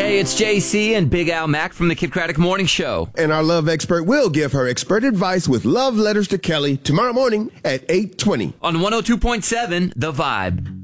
Hey, it's JC and Big Al Mack from the Kid Craddock Morning Show. And our love expert will give her expert advice with love letters to Kelly tomorrow morning at 8:20. On 102.7 The Vibe.